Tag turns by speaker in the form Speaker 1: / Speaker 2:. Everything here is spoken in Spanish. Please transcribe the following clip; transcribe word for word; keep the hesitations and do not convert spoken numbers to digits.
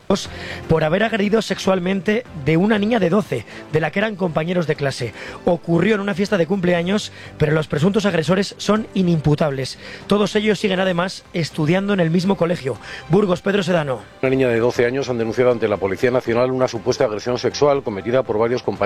Speaker 1: por haber agredido sexualmente de una niña de doce, de la que eran compañeros de clase. Ocurrió en una fiesta de cumpleaños, pero los presuntos agresores son inimputables. Todos ellos siguen además estudiando en el mismo colegio. Burgos, Pedro Sedano.
Speaker 2: Una niña de doce años han denunciado ante la Policía Nacional una supuesta agresión sexual cometida por varios compañeros